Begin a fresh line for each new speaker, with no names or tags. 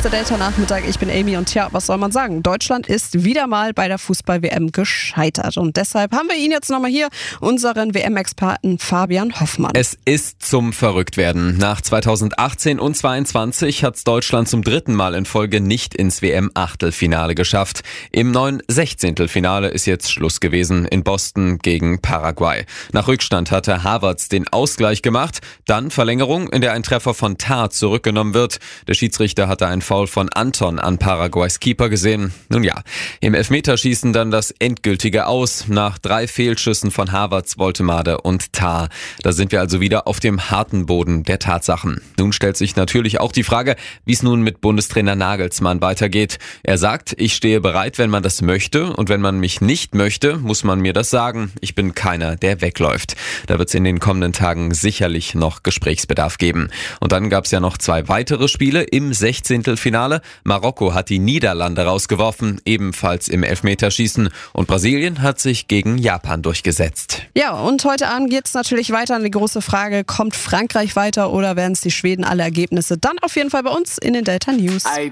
der Delta-Nachmittag. Ich bin Amy und tja, was soll man sagen? Deutschland ist wieder mal bei der Fußball-WM gescheitert. Und deshalb haben wir ihn jetzt nochmal hier, unseren WM-Experten Fabian Hoffmann.
Es ist zum Verrücktwerden. Nach 2018 und 2022 hat es Deutschland zum dritten Mal in Folge nicht ins WM-Achtelfinale geschafft. Im neuen 16. ist jetzt Schluss gewesen in Boston gegen Paraguay. Nach Rückstand hatte Havertz den Ausgleich gemacht, dann Verlängerung, in der ein Treffer von Tah zurückgenommen wird. Der Schiedsrichter hatte einen Foul von Anton an Paraguays Keeper gesehen. Nun ja, im Elfmeterschießen dann das endgültige Aus. Nach 3 Fehlschüssen von Havertz, Woltemade und Tah. Da sind wir also wieder auf dem harten Boden der Tatsachen. Nun stellt sich natürlich auch die Frage, wie es nun mit Bundestrainer Nagelsmann weitergeht. Er sagt, ich stehe bereit, wenn man das möchte, und wenn man mich nicht möchte, muss man mir das sagen. Ich bin keiner, der wegläuft. Da wird es in den kommenden Tagen sicherlich noch Gesprächsbedarf geben. Und dann gab es ja noch 2 weitere Spiele im 16. Marokko hat die Niederlande rausgeworfen, ebenfalls im Elfmeterschießen, und Brasilien hat sich gegen Japan durchgesetzt.
Ja, und heute Abend geht es natürlich weiter an die große Frage, kommt Frankreich weiter oder werden es die Schweden? Alle Ergebnisse dann auf jeden Fall bei uns in den Delta News.